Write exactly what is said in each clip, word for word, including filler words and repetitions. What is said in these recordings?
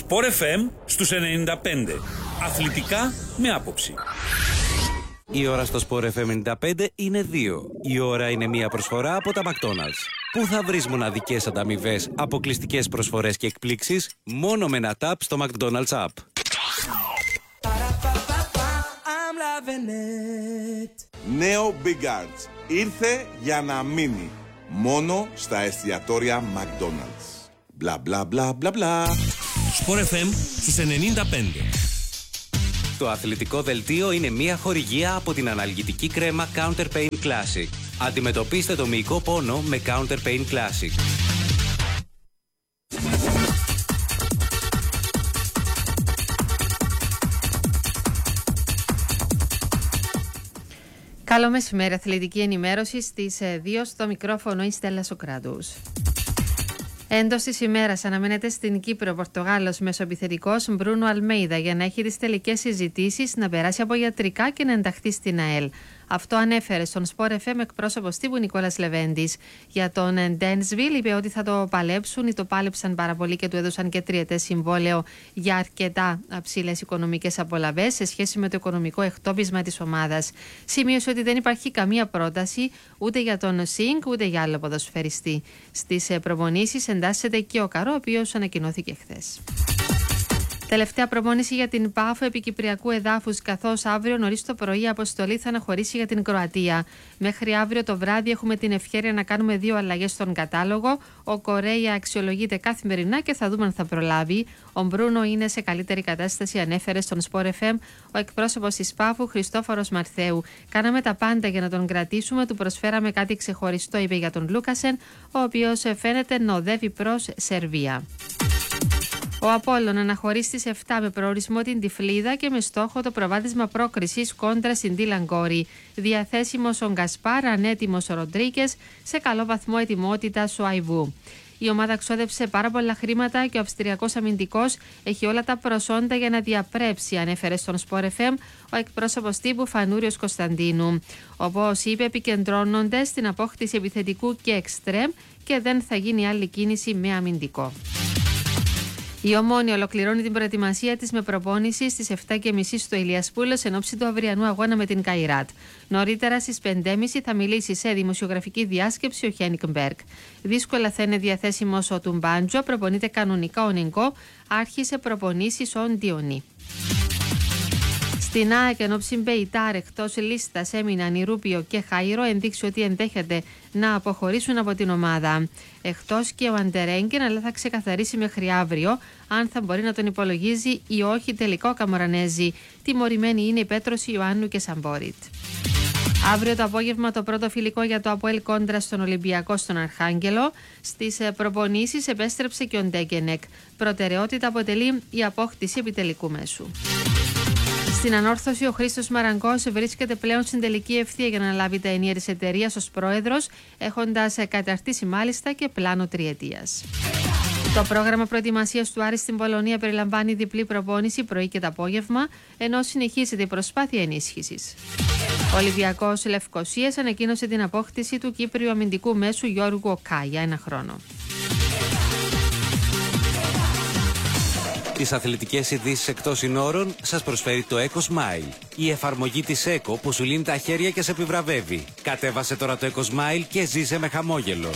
Sport εφ εμ στους ενενήντα πέντε. Αθλητικά με άποψη. Η ώρα στο Sport εφ εμ ενενήντα πέντε είναι δύο. Η ώρα είναι μια προσφορά από τα McDonald's. Πού θα βρεις μοναδικές ανταμοιβές, αποκλειστικές προσφορές και εκπλήξεις μόνο με ένα tap στο McDonald's app. Νέο Big Arts. Ήρθε για να μείνει. Μόνο στα εστιατόρια McDonald's. Μπλα μπλα μπλα μπλα μπλα. Sport εφ εμ στους ενενήντα πέντε. Το αθλητικό δελτίο είναι μια χορηγία από την αναλγητική κρέμα Counter Pain Classic. Αντιμετωπίστε το μυϊκό πόνο με Counter Pain Classic. Καλό μεσημέρι, αθλητική ενημέρωση στις δύο, στο μικρόφωνο η Στέλλα Σοκράτους. Εντός της ημέρας αναμένεται στην Κύπρο ο Πορτογάλος μεσοεπιθετικός Μπρούνο Αλμέιδα για να έχει τις τελικές συζητήσεις, να περάσει από ιατρικά και να ενταχθεί στην ΑΕΛ. Αυτό ανέφερε στον Sport εφ εμ εκπρόσωπος τύπου Νικόλας Λεβέντης. Για τον Ντένσβιλ είπε ότι θα το παλέψουν ή το πάλεψαν πάρα πολύ και του έδωσαν και τριετές συμβόλαιο για αρκετά ψηλές οικονομικές απολαβές σε σχέση με το οικονομικό εκτόπισμα της ομάδας. Σημείωσε ότι δεν υπάρχει καμία πρόταση ούτε για τον Σινγκ ούτε για άλλο ποδοσφαιριστή. Στις προπονήσεις εντάσσεται και ο Καρό, ο οποίος ανακοινώθηκε χθες. Τελευταία προπόνηση για την ΠΑΦΟ επί κυπριακού εδάφους, καθώς αύριο νωρίς το πρωί η αποστολή θα αναχωρήσει για την Κροατία. Μέχρι αύριο το βράδυ έχουμε την ευκαιρία να κάνουμε δύο αλλαγές στον κατάλογο. Ο Κορέια αξιολογείται καθημερινά και θα δούμε αν θα προλάβει. Ο Μπρούνο είναι σε καλύτερη κατάσταση, ανέφερε στον Sport εφ εμ ο εκπρόσωπος της ΠΑΦΟ Χριστόφορος Μαρθέου. Κάναμε τα πάντα για να τον κρατήσουμε, του προσφέραμε κάτι ξεχωριστό, είπε για τον Λούκασεν, ο οποίος φαίνεται να οδεύει προς Σερβία. Ο Απόλλων αναχωρεί στις επτά με προορισμό την Τυφλίδα και με στόχο το προβάδισμα πρόκρισης κόντρα στην Τίλαγκόρη. Διαθέσιμος ο Γκασπάρ, ανέτοιμος ο Ροντρίκες, σε καλό βαθμό ετοιμότητας ο Αϊβού. Η ομάδα ξόδεψε πάρα πολλά χρήματα και ο Αυστριακός αμυντικός έχει όλα τα προσόντα για να διαπρέψει, ανέφερε στον Sport εφ εμ ο εκπρόσωπος τύπου Φανούριος Κωνσταντίνου. Όπως είπε, επικεντρώνονται στην απόκτηση επιθετικού και εξτρέμ και δεν θα γίνει άλλη κίνηση με αμυντικό. Η Ομόνια ολοκληρώνει την προετοιμασία της με προπόνηση στις επτά και μισή στο Ηλιασπούλος εν ώψη του αυριανού αγώνα με την Καϊράτ. Νωρίτερα στις πέντε και μισή θα μιλήσει σε δημοσιογραφική διάσκεψη ο Χένικ Μπέρκ. Δύσκολα θα είναι διαθέσιμος ο Τουμπάντζο, προπονείται κανονικά ο Νιγκό, άρχισε προπονήσεις ο Ντιονί. Στην ΑΕΚ εν ώψη Μπεϊτάρ εκτός λίστας έμειναν η Ρούπιο και Χάιρο, ενδείξει ότι ενδέχεται να αποχωρήσουν από την ομάδα. Εκτός και ο Αντερέγκεν, αλλά θα ξεκαθαρίσει μέχρι αύριο αν θα μπορεί να τον υπολογίζει ή όχι τελικό Καμορανέζη. Τιμωρημένοι είναι η Πέτρος, Ιωάννου και Σαμπόριτ. Αύριο το απόγευμα το πρώτο φιλικό για το ΑΠΟΕΛ κόντρα στον Ολυμπιακό στον Αρχάγγελο. Στις προπονήσεις επέστρεψε και ο Ντέγκενεκ. Προτεραιότητα αποτελεί η απόκτηση επιτελικού μέσου. Στην ανόρθωση, ο Χρήστος Μαραγκός βρίσκεται πλέον στην τελική ευθεία για να λάβει τα ενία της εταιρείας ως πρόεδρος, έχοντας καταρτήσει μάλιστα και πλάνο τριετίας. Το πρόγραμμα προετοιμασίας του Άρη στην Πολωνία περιλαμβάνει διπλή προπόνηση πρωί και το απόγευμα, ενώ συνεχίζεται η προσπάθεια ενίσχυσης. Ο Ολυμπιακός Λευκοσίας ανακοίνωσε την απόκτηση του Κύπριου αμυντικού μέσου Γιώργου Οκά για ένα χρόνο. Τις αθλητικές ειδήσεις εκτός συνόρων σας προσφέρει το Eco Smile. Η εφαρμογή της Eco που σου λύνει τα χέρια και σε επιβραβεύει. Κατέβασε τώρα το Eco Smile και ζήσε με χαμόγελο.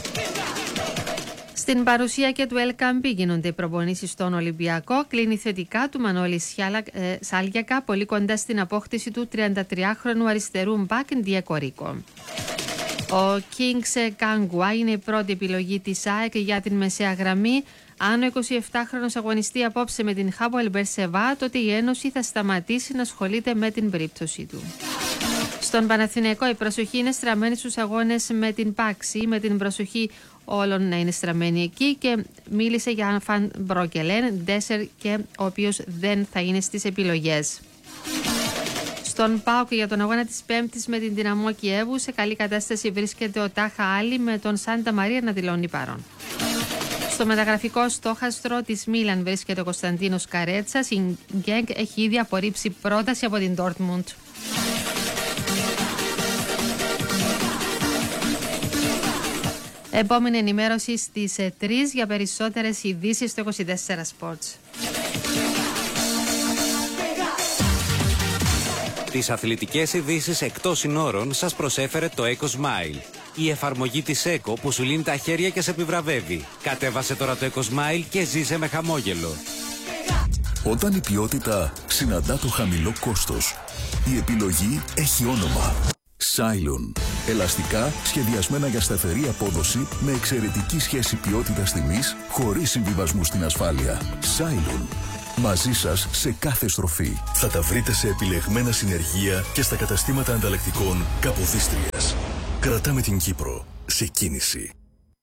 Στην παρουσία και του El Campi γίνονται οι προπονήσεις στον Ολυμπιακό. Κλείνει θετικά του Μανώλη ε, Σάλγιακα, πολύ κοντά στην απόκτηση του τριαντατριάχρονου αριστερού μπακ Ντιέκο Ρίκο. Ο Kings Kangwa είναι η πρώτη επιλογή της ΑΕΚ για την μεσαία γραμμή. Αν ο εικοσιεπτάχρονος αγωνιστεί απόψε με την Χάποελ Μπερσεβά, τότε η Ένωση θα σταματήσει να ασχολείται με την περίπτωση του. Στον Παναθηναϊκό η προσοχή είναι στραμμένη στους αγώνες με την Πάξη, με την προσοχή όλων να είναι στραμμένη εκεί, και μίλησε για Φαν Μπρόκελεν, Ντέσερ, και ο οποίος δεν θα είναι στις επιλογές. Στον ΠΑΟΚ για τον αγώνα της Πέμπτης με την Δυναμό Κιέβου σε καλή κατάσταση βρίσκεται ο Τάχα Άλλη, με τον Σάντα Μαρία να δηλώνει παρόν. Στο μεταγραφικό στόχαστρο της Μίλαν βρίσκεται ο Κωνσταντίνος Καρέτσας. Η Γκέγκ έχει ήδη απορρίψει πρόταση από την Ντόρτμουντ. Επόμενη ενημέρωση στις τρεις για περισσότερες ειδήσεις στο είκοσι τέσσερα Sports. Τις αθλητικές ειδήσεις εκτός συνόρων σας προσέφερε το EcoSmile. Η εφαρμογή της Eco που σου λύνει τα χέρια και σε επιβραβεύει. Κατέβασε τώρα το EcoSmile και ζήσε με χαμόγελο. Όταν η ποιότητα συναντά το χαμηλό κόστος, η επιλογή έχει όνομα. Cylon. Ελαστικά σχεδιασμένα για σταθερή απόδοση με εξαιρετική σχέση ποιότητας-τιμής χωρίς συμβιβασμού στην ασφάλεια. Cylon. Μαζί σας σε κάθε στροφή. Θα τα βρείτε σε επιλεγμένα συνεργεία και στα καταστήματα ανταλλακτικών Καποδίστριας. Κρατάμε την Κύπρο σε κίνηση.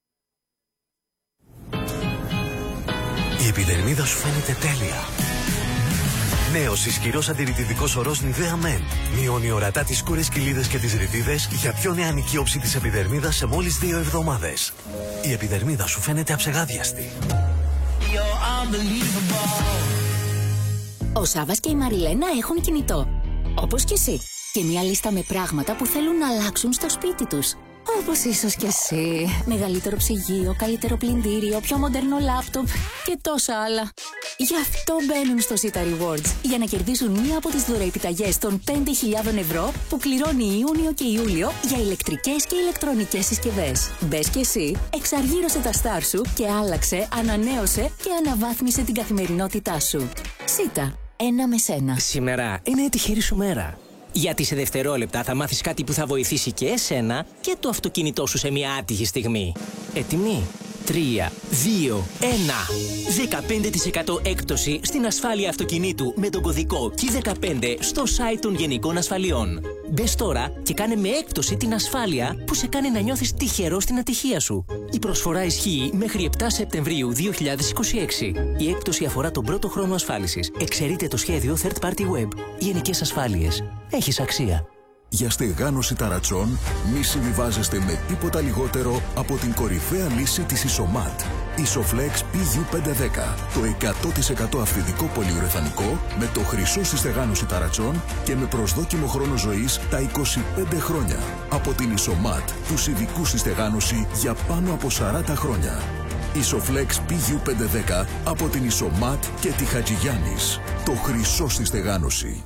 Η επιδερμίδα σου φαίνεται τέλεια. Νέος ισχυρός αντιρρητητικός ορός Nivea Men. Μειώνει ορατά τις σκούρες κοιλίδες και τις ρητίδες για πιο νεανική όψη της επιδερμίδας σε μόλις δύο εβδομάδες. Η επιδερμίδα σου φαίνεται αψεγάδιαστη. Ο Σάββας και η Μαριλένα έχουν κινητό. Όπως και εσύ. Και μια λίστα με πράγματα που θέλουν να αλλάξουν στο σπίτι τους. Όπως ίσως και εσύ. Μεγαλύτερο ψυγείο, καλύτερο πλυντήριο, πιο μοντέρνο λάπτοπ και τόσα άλλα. Γι' αυτό μπαίνουν στο Zeta Rewards για να κερδίσουν μία από τις δωρεοεπιταγές των πέντε χιλιάδες ευρώ που κληρώνει Ιούνιο και Ιούλιο για ηλεκτρικές και ηλεκτρονικές συσκευές. Μπες και εσύ, εξαργύρωσε τα στάρ σου και άλλαξε, ανανέωσε και αναβάθμισε την καθημερινότητά σου. Zeta, ένα με σένα. Σήμερα είναι η τυχερή σου μέρα. Γιατί σε δευτερόλεπτα θα μάθεις κάτι που θα βοηθήσει και εσένα και το αυτοκίνητό σου σε μια άτυχη στιγμή. Έτοιμοι? τρία, δύο, ένα. δεκαπέντε τοις εκατό έκπτωση στην ασφάλεια αυτοκινήτου με τον κωδικό κι δεκαπέντε στο site των Γενικών Ασφαλιών. Μπες τώρα και κάνε με έκπτωση την ασφάλεια που σε κάνει να νιώθεις τυχερό στην ατυχία σου. Η προσφορά ισχύει μέχρι επτά Σεπτεμβρίου δύο χιλιάδες είκοσι έξι. Η έκπτωση αφορά τον πρώτο χρόνο ασφάλισης. Εξαιρείται το σχέδιο Third Party Web. Γενικές Ασφάλειες. Έχεις αξία. Για στεγάνωση ταρατσών, μη συμβιβάζεστε με τίποτα λιγότερο από την κορυφαία λύση της Isomat. Isoflex πι γιου πεντακόσια δέκα. Το εκατό τοις εκατό αυθεντικό πολυουρεθανικό με το χρυσό στη στεγάνωση ταρατσών και με προσδόκιμο χρόνο ζωής τα είκοσι πέντε χρόνια. Από την Isomat, τους ειδικούς στη στεγάνωση για πάνω από σαράντα χρόνια. Isoflex πι γιου πεντακόσια δέκα από την Isomat και τη Χατζηγιάννης. Το χρυσό στη στεγάνωση.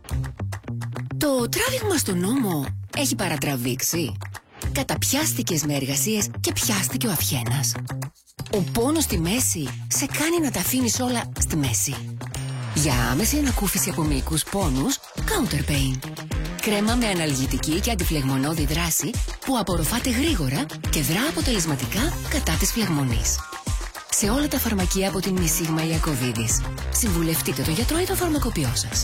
Το τράβηγμα στον νόμο έχει παρατραβήξει. Καταπιάστηκες με εργασίες και πιάστηκε ο αυχένας. Ο πόνος στη μέση σε κάνει να τα αφήνεις όλα στη μέση. Για άμεση ανακούφιση από μυϊκούς πόνους, Counter Pain. Κρέμα με αναλγητική και αντιφλεγμονώδη δράση που απορροφάται γρήγορα και δρά αποτελεσματικά κατά της φλεγμονής. Σε όλα τα φαρμακεία από την Μισίγμα Ιακωβίδης. Συμβουλευτείτε τον γιατρό ή το φαρμακοποιό σας.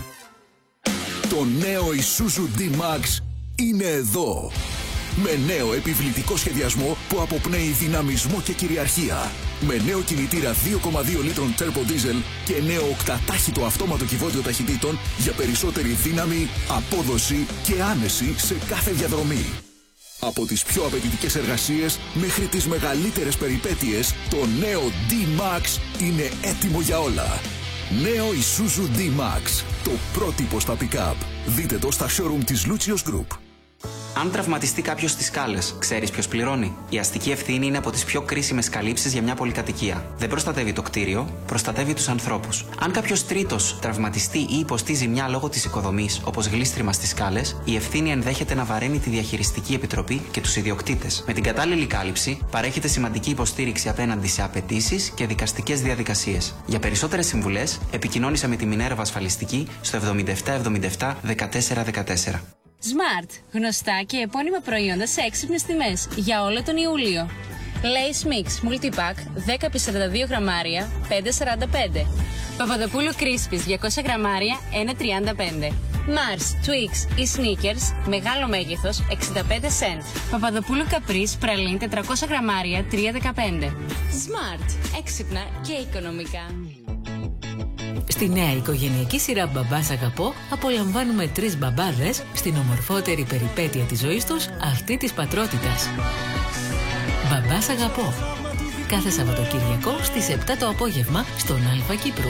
Το νέο Isuzu D-Max είναι εδώ. Με νέο επιβλητικό σχεδιασμό που αποπνέει δυναμισμό και κυριαρχία. Με νέο κινητήρα δύο κόμμα δύο λίτρων Turbo Diesel και νέο οκτατάχυτο αυτόματο κυβότιο ταχυτήτων για περισσότερη δύναμη, απόδοση και άνεση σε κάθε διαδρομή. Από τις πιο απαιτητικές εργασίες μέχρι τις μεγαλύτερες περιπέτειες, το νέο D-Max είναι έτοιμο για όλα. Νέο Isuzu D-Max, το πρότυπο στα pick-up. Δείτε το στα showroom της Lucius Group. Αν τραυματιστεί κάποιος στις σκάλες, ξέρεις ποιος πληρώνει? Η αστική ευθύνη είναι από τις πιο κρίσιμες καλύψεις για μια πολυκατοικία. Δεν προστατεύει το κτίριο, προστατεύει τους ανθρώπους. Αν κάποιος τρίτος τραυματιστεί ή υποστεί ζημιά λόγω της οικοδομής, όπως γλίστριμα στις σκάλες, η ευθύνη ενδέχεται να βαραίνει τη διαχειριστική επιτροπή και τους ιδιοκτήτες. Με την κατάλληλη κάλυψη, παρέχεται σημαντική υποστήριξη απέναντι σε απαιτήσεις και δικαστικές διαδικασίες. Για περισσότερες συμβουλές, επικοινώνησα με τη Minerva Ασφαλιστική στο εβδομήντα επτά εβδομήντα επτά δεκατέσσερα δεκατέσσερα. Smart. Γνωστά και επώνυμα προϊόντα σε έξυπνες τιμές για όλο τον Ιούλιο. Lace Mix Multipack δέκα επί σαράντα δύο γραμμάρια πέντε σαράντα πέντε. Παπαδοπούλου Crispies διακόσια γραμμάρια ένα τριάντα πέντε. Mars, Twix ή Snickers μεγάλο μέγεθος εξήντα πέντε σεντ. Παπαδοπούλου Caprice Praline τετρακόσια γραμμάρια τρία δεκαπέντε. Smart. Έξυπνα και οικονομικά. Στη νέα οικογενειακή σειρά «Μπαμπάς Αγαπώ» απολαμβάνουμε τρεις μπαμπάδες στην ομορφότερη περιπέτεια της ζωής τους, αυτή της πατρότητας. «Μπαμπάς Αγαπώ». Κάθε Σαββατοκυριακό στις επτά το απόγευμα στον Αλφα Κύπρου.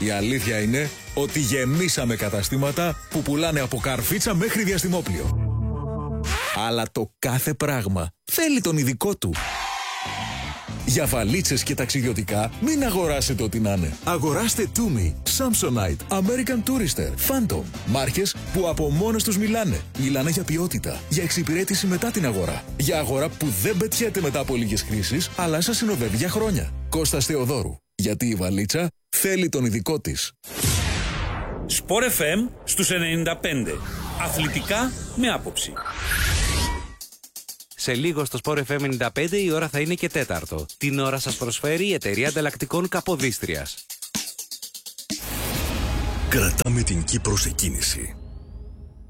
Η αλήθεια είναι ότι γεμίσαμε καταστήματα που πουλάνε από καρφίτσα μέχρι διαστημόπλιο. Αλλά το κάθε πράγμα θέλει τον ειδικό του. Για βαλίτσες και ταξιδιωτικά, μην αγοράσετε ό,τι να είναι. Αγοράστε Tumi, Samsonite, American Tourister, Phantom. Μάρκες που από μόνες τους μιλάνε. Μιλάνε για ποιότητα, για εξυπηρέτηση μετά την αγορά. Για αγορά που δεν πετιέται μετά από λίγες χρήσεις, αλλά σας συνοδεύει για χρόνια. Κώστας Θεοδόρου. Γιατί η βαλίτσα θέλει τον ειδικό της. Sport εφ εμ στους ενενήντα πέντε. Αθλητικά με άποψη. Σε λίγο στο Sport εφ εμ ενενήντα πέντε η ώρα θα είναι και τέταρτο. Την ώρα σας προσφέρει η εταιρεία ανταλλακτικών Καποδίστριας. Κρατάμε την Κύπρο σε κίνηση.